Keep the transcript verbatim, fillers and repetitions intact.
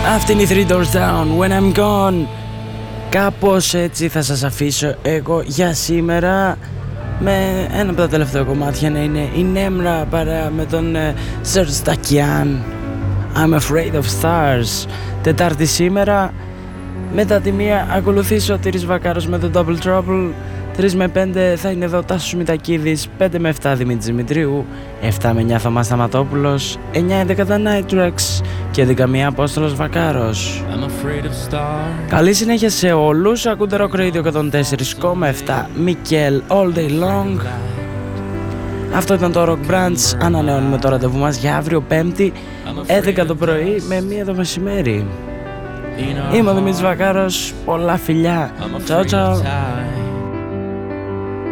Αυτή είναι η Three Doors Down, When I'm Gone. Κάπως έτσι θα σας αφήσω εγώ για σήμερα, με ένα από τα τελευταία κομμάτια να είναι η Νέμρα παρέα με τον Serj Tankian, I'm Afraid of Stars. Τετάρτη σήμερα. Μετά τη μία ακολουθεί Σωτήρης Βακάρος με το Double Trouble. Τρεις με πέντε θα είναι εδώ ο Τάσος Μητακίδης. Πέντε με επτά Δημήτρης Δημητρίου. Επτά με εννιά Θωμάς Σταματόπουλος. Εννιά έντεκα τα Night Tracks. Και έντεκα με μία Απόστολος Βακάρος. Καλή συνέχεια σε όλους. Ακούτε Rock Radio εκατόν τέσσερα κόμμα επτά. Μικέλ All Day Long. Αυτό ήταν το Rock Branch. Ανανεώνουμε το ραντεβού μας για αύριο Πέμπτη έντεκα το πρωί με μία το μεσημέρι. Είμαι ο Δημήτρης Βακάρος. Πολλά φιλιά. Τσάου τσάου.